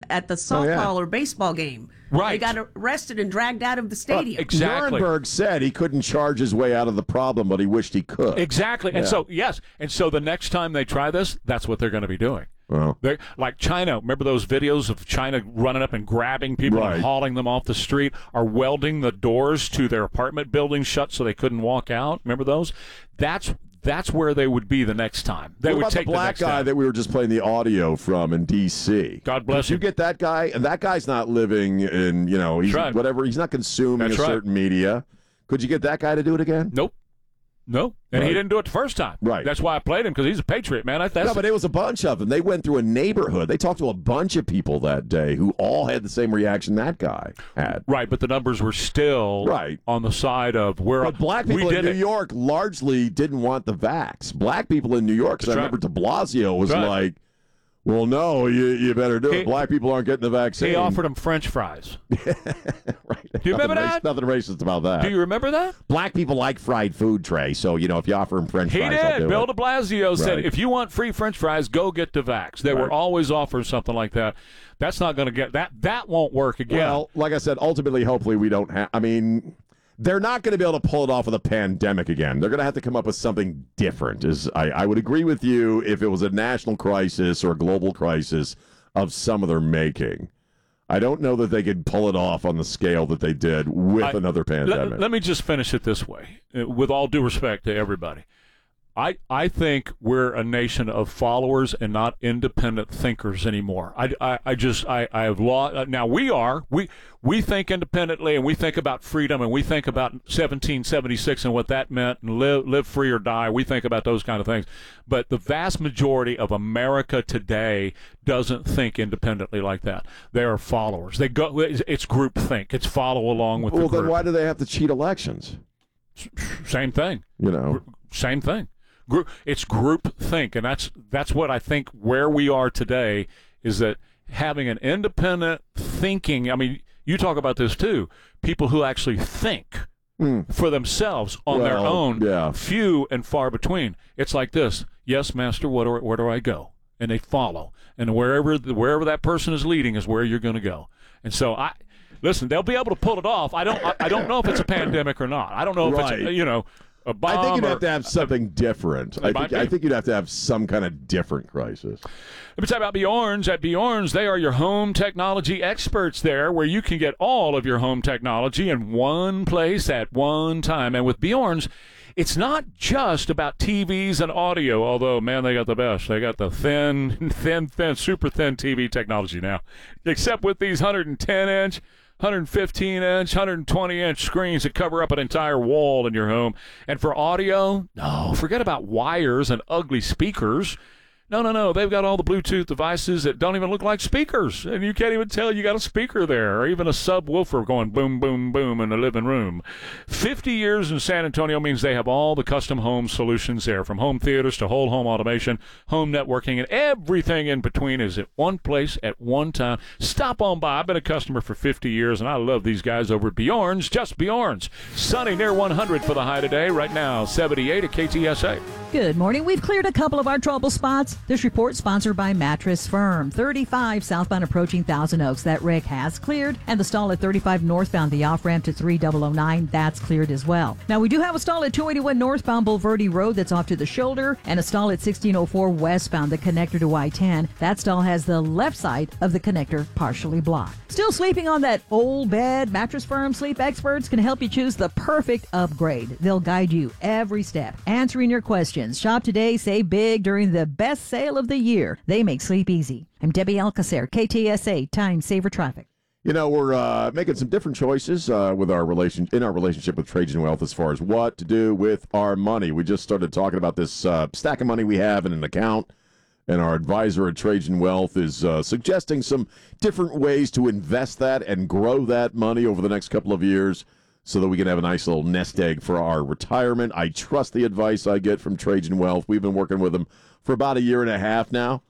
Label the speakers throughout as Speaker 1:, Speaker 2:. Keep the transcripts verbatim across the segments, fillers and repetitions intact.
Speaker 1: at the softball
Speaker 2: oh, yeah.
Speaker 1: or baseball game.
Speaker 3: Right.
Speaker 1: They got arrested and dragged out of the stadium.
Speaker 3: Well, exactly.
Speaker 2: Nuremberg said he couldn't charge his way out of the problem, but he wished he could.
Speaker 3: Exactly. And
Speaker 2: Yeah.
Speaker 3: so, yes. And so the next time they try this, that's what they're going to be doing.
Speaker 2: Well,
Speaker 3: They're, like China, remember those videos of China running up and grabbing people
Speaker 2: Right.
Speaker 3: and hauling them off the street, or welding the doors to their apartment buildings shut so they couldn't walk out? Remember those? That's that's where they would be the next time. They
Speaker 2: what
Speaker 3: would
Speaker 2: about
Speaker 3: take
Speaker 2: the black
Speaker 3: next
Speaker 2: guy
Speaker 3: step.
Speaker 2: that we were just playing the audio from in D C?
Speaker 3: God bless
Speaker 2: Did you
Speaker 3: him.
Speaker 2: get that guy? And that guy's not living in, you know, he's
Speaker 3: That's right.
Speaker 2: whatever. He's not consuming
Speaker 3: That's
Speaker 2: a
Speaker 3: right.
Speaker 2: certain media. Could you get that guy to do it again?
Speaker 3: Nope. No. And
Speaker 2: Right.
Speaker 3: he didn't do it the first time.
Speaker 2: Right.
Speaker 3: That's why I played him, because he's a patriot, man. I, that's,
Speaker 2: No, but it was a bunch of them. They went through a neighborhood. They talked to a bunch of people that day who all had the same reaction that guy had.
Speaker 3: right, but the numbers were still
Speaker 2: Right.
Speaker 3: on the side of where
Speaker 2: But black
Speaker 3: we
Speaker 2: people in
Speaker 3: did
Speaker 2: New
Speaker 3: it.
Speaker 2: York largely didn't want the vax. Black people in New York, because I
Speaker 3: That's right.
Speaker 2: remember de Blasio was
Speaker 3: Right.
Speaker 2: like, well, no, you, you better do
Speaker 3: He-
Speaker 2: it. Black people aren't getting the vaccine.
Speaker 3: He offered him French fries.
Speaker 2: right.
Speaker 3: Do you remember
Speaker 2: nothing
Speaker 3: that?
Speaker 2: Racist, nothing racist about that.
Speaker 3: Do you remember that?
Speaker 2: Black people like fried food, Trey. So, you know, if you offer them French
Speaker 3: He
Speaker 2: fries, I'll
Speaker 3: did.
Speaker 2: do
Speaker 3: Bill
Speaker 2: it.
Speaker 3: de Blasio said,
Speaker 2: Right.
Speaker 3: if you want free French fries, go get the vax. They were
Speaker 2: Right.
Speaker 3: always offering something like that. That's not going to get that. That won't work again.
Speaker 2: Well, like I said, ultimately, hopefully we don't have, I mean, they're not going to be able to pull it off with a pandemic again. They're going to have to come up with something different. Is I, I would agree with you if it was a national crisis or a global crisis of some of their making. I don't know that they could pull it off on the scale that they did with
Speaker 3: I-
Speaker 2: another pandemic.
Speaker 3: Let, let me just finish it this way, uh, with all due respect to everybody. I, I think we're a nation of followers and not independent thinkers anymore. I, I, I just I, I have lost. Now we are we we think independently, and we think about freedom, and we think about seventeen seventy-six and what that meant, and live live free or die. We think about those kind of things. But the vast majority of America today doesn't think independently like that. They are followers. They go. It's group think. It's follow along with
Speaker 2: well,
Speaker 3: the group.
Speaker 2: then why do they have to cheat elections?
Speaker 3: Same thing.
Speaker 2: You know,
Speaker 3: Same thing. Group, it's group think, and that's that's what I think where we are today is that having an independent thinking. I mean, you talk about this too. People who actually think
Speaker 2: Mm.
Speaker 3: for themselves on their
Speaker 2: Well,
Speaker 3: own,
Speaker 2: yeah.
Speaker 3: few and far between. It's like this: yes, master, what do, where do I go? And they follow, and wherever wherever that person is leading is where you're going to go. And so I. Listen, they'll be able to pull it off. I don't. I, I don't know if it's a pandemic or not. I don't know if
Speaker 2: Right.
Speaker 3: it's you know. A bomb
Speaker 2: I think you'd
Speaker 3: or-
Speaker 2: have to have something different. I
Speaker 3: might
Speaker 2: think, I
Speaker 3: be.
Speaker 2: think you'd have to have some kind of different crisis.
Speaker 3: Let me tell you about Bjorn's. At Bjorn's, they are your home technology experts there, where you can get all of your home technology in one place at one time. And with Bjorn's, it's not just about T Vs and audio, although, man, they got the best. They got the thin, thin, thin, super thin T V technology now. Except with these one hundred ten inch, one hundred fifteen inch, one hundred twenty inch screens that cover up an entire wall in your home. And for audio, no, forget about wires and ugly speakers. No, no, no. They've got all the Bluetooth devices that don't even look like speakers, and you can't even tell you got a speaker there, or even a subwoofer going boom, boom, boom in the living room. fifty years in San Antonio means they have all the custom home solutions there, from home theaters to whole home automation, home networking, and everything in between is at one place at one time. Stop on by. I've been a customer for fifty years, and I love these guys over at Bjorn's. Just Bjorn's. Sunny near one hundred for the high today. Right now, seventy-eight at K T S A.
Speaker 4: Good morning. We've cleared a couple of our trouble spots. This report sponsored by Mattress Firm. thirty-five southbound approaching Thousand Oaks. That wreck has cleared. And the stall at thirty-five northbound, the off-ramp to three thousand nine, that's cleared as well. Now, we do have a stall at two eighty-one northbound Bulverde Road that's off to the shoulder, and a stall at sixteen oh four westbound, the connector to I ten. That stall has the left side of the connector partially blocked. Still sleeping on that old bed? Mattress Firm sleep experts can help you choose the perfect upgrade. They'll guide you every step, answering your questions. Shop today, save big during the best sale of the year. They make sleep easy. I'm Debbie Alcacer, K T S A, Time Saver Traffic.
Speaker 2: You know, we're uh, making some different choices uh, with our relation in our relationship with Trajan Wealth as far as what to do with our money. We just started talking about this uh, stack of money we have in an account, and our advisor at Trajan Wealth is uh, suggesting some different ways to invest that and grow that money over the next couple of years, so that we can have a nice little nest egg for our retirement. I trust the advice I get from Trajan Wealth. We've been working with them for about a year and a half now.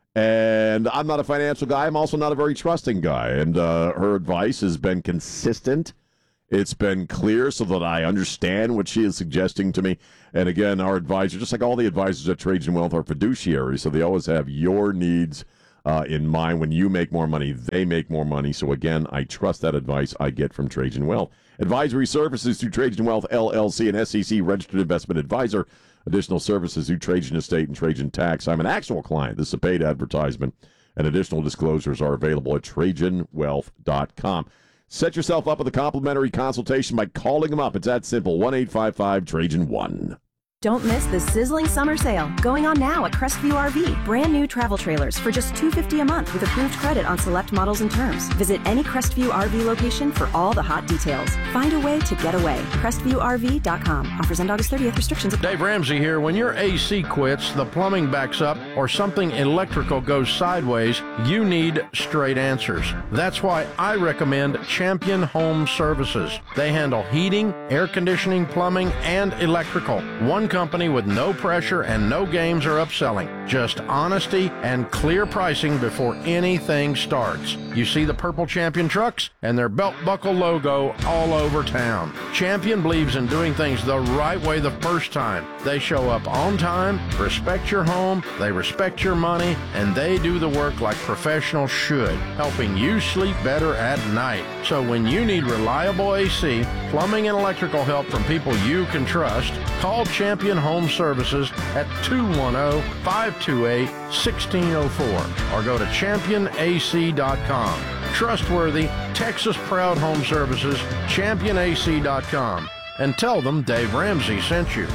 Speaker 2: And I'm not a financial guy. I'm also not a very trusting guy. And uh, her advice has been consistent. It's been clear so that I understand what she is suggesting to me. And again, our advisor, just like all the advisors at Trajan Wealth, are fiduciaries, so they always have your needs uh, in mind. When you make more money, they make more money. So again, I trust that advice I get from Trajan Wealth. Advisory services through Trajan Wealth, L L C, an S E C registered investment advisor. Additional services through Trajan Estate and Trajan Tax. I'm an actual client. This is a paid advertisement, and additional disclosures are available at trajan wealth dot com. Set yourself up with a complimentary consultation by calling them up. It's that simple, one eight five five Trajan one.
Speaker 5: Don't miss the sizzling summer sale going on now at Crestview R V. Brand new travel trailers for just two hundred fifty dollars a month with approved credit on select models and terms. Visit any Crestview R V location for all the hot details. Find a way to get away. crestview r v dot com. Offers end August thirtieth. Restrictions apply.
Speaker 6: Dave Ramsey here. When your A C quits, the plumbing backs up, or something electrical goes sideways, you need straight answers. That's why I recommend Champion Home Services. They handle heating, air conditioning, plumbing, and electrical. One company with no pressure and no games or upselling. Just honesty and clear pricing before anything starts. You see the purple Champion trucks and their belt buckle logo all over town. Champion believes in doing things the right way the first time. They show up on time, respect your home, they respect your money, and they do the work like professionals should, helping you sleep better at night. So when you need reliable A C, plumbing, and electrical help from people you can trust, call Champion Home Services at two one zero, five two eight, one six zero four or go to champion a c dot com. Trustworthy, Texas-proud home services, champion a c dot com. And tell them Dave Ramsey sent you.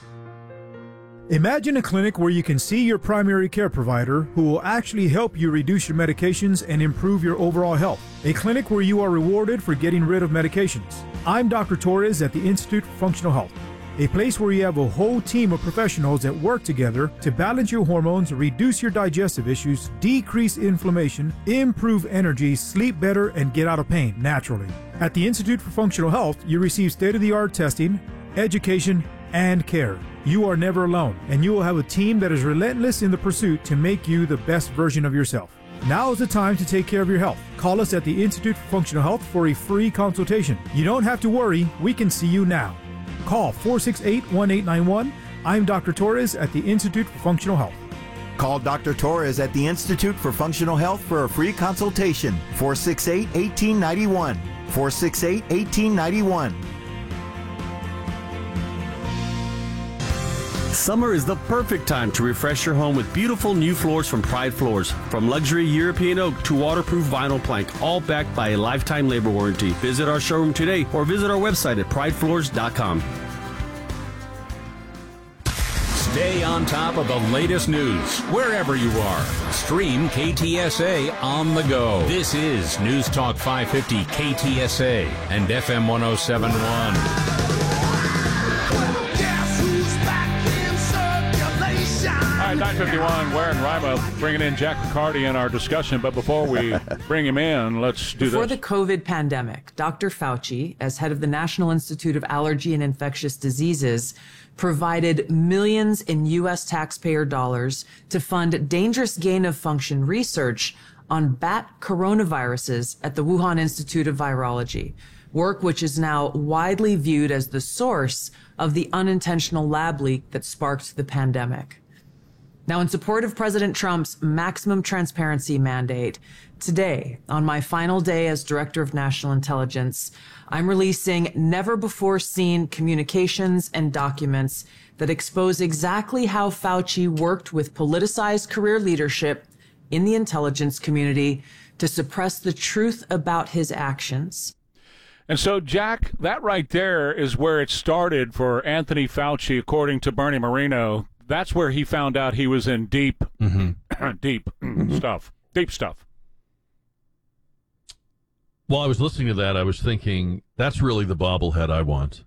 Speaker 7: Imagine a clinic where you can see your primary care provider who will actually help you reduce your medications and improve your overall health. A clinic where you are rewarded for getting rid of medications. I'm Doctor Torres at the Institute for Functional Health. A place where you have a whole team of professionals that work together to balance your hormones, reduce your digestive issues, decrease inflammation, improve energy, sleep better, and get out of pain naturally. At the Institute for Functional Health, you receive state-of-the-art testing, education, and care. You are never alone, and you will have a team that is relentless in the pursuit to make you the best version of yourself. Now is the time to take care of your health. Call us at the Institute for Functional Health for a free consultation. You don't have to worry, we can see you now. Call four six eight, one eight nine one. I'm Doctor Torres at the Institute for Functional Health.
Speaker 8: Call Doctor Torres at the Institute for Functional Health for a free consultation. four six eight, one eight nine one. four six eight, one eight nine one.
Speaker 9: Summer is the perfect time to refresh your home with beautiful new floors from Pride Floors. From luxury European oak to waterproof vinyl plank, all backed by a lifetime labor warranty. Visit our showroom today or visit our website at pride floors dot com.
Speaker 10: Stay on top of the latest news wherever you are. Stream K T S A on the go. This is News Talk five fifty K T S A and F M one oh seven point one.
Speaker 3: All right, nine fifty-one, Ware and Rima bringing in Jack Riccardi in our discussion. But before we bring him in, let's do
Speaker 11: Before
Speaker 3: this.
Speaker 11: the COVID pandemic, Doctor Fauci, as head of the National Institute of Allergy and Infectious Diseases, provided millions in U S taxpayer dollars to fund dangerous gain-of-function research on bat coronaviruses at the Wuhan Institute of Virology, work which is now widely viewed as the source of the unintentional lab leak that sparked the pandemic. Now, in support of President Trump's maximum transparency mandate, today, on my final day as Director of National Intelligence, I'm releasing never-before-seen communications and documents that expose exactly how Fauci worked with politicized career leadership in the intelligence community to suppress the truth about his actions.
Speaker 3: And so, Jack, that right there is where it started for Anthony Fauci, according to Bernie Moreno. That's where he found out he was in deep, mm-hmm. deep mm-hmm. stuff. Deep stuff.
Speaker 12: While I was listening to that, I was thinking, that's really the bobblehead I want.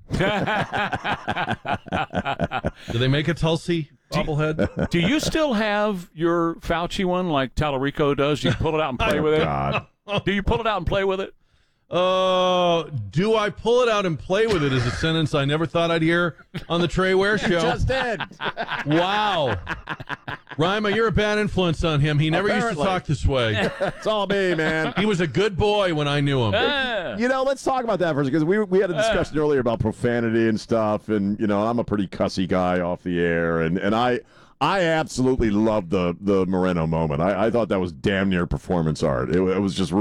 Speaker 12: Do they make a Tulsi bobblehead?
Speaker 3: Do you still have your Fauci one like Tallarico does? You pull it out and play
Speaker 2: oh,
Speaker 3: with it?
Speaker 2: God.
Speaker 3: Do you pull it out and play with it?
Speaker 12: Uh, do I pull it out and play with it is a sentence I never thought I'd hear on the Trey Ware Show.
Speaker 2: Just did.
Speaker 12: Wow. Rima, you're a bad influence on him. He never
Speaker 2: Apparently.
Speaker 12: used to talk this way.
Speaker 2: It's all me, man.
Speaker 12: He was a good boy when I knew him.
Speaker 3: Uh,
Speaker 2: You know, let's talk about that first, because we we had a discussion uh, earlier about profanity and stuff, and, you know, I'm a pretty cussy guy off the air, and, and I... I absolutely loved the the Moreno moment. I, I thought that was damn near performance art. It, it was just